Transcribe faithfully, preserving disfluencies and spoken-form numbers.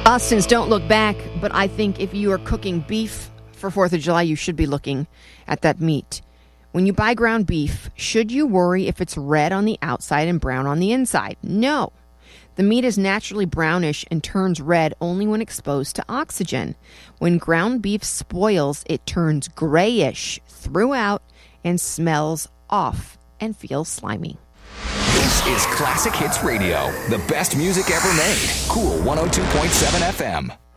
Austin's Don't Look Back, but I think if you are cooking beef for fourth of July, you should be looking at that meat. When you buy ground beef, should you worry if it's red on the outside and brown on the inside? No. The meat is naturally brownish and turns red only when exposed to oxygen. When ground beef spoils, it turns grayish throughout and smells off and feels slimy. This is Classic Hits Radio, the best music ever made. Cool one oh two point seven F M.